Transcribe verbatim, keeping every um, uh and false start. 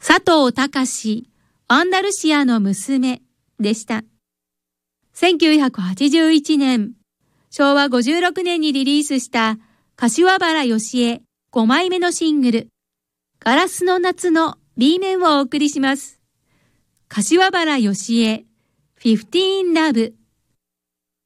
佐藤隆、アンダルシアの娘でした。せんきゅうひゃくはちじゅういちねん、しょうわごじゅうろくねんにリリースした柏原芳恵ごまいめのシングル、ガラスの夏の B 面をお送りします。柏原芳恵、フィフティーンラブ。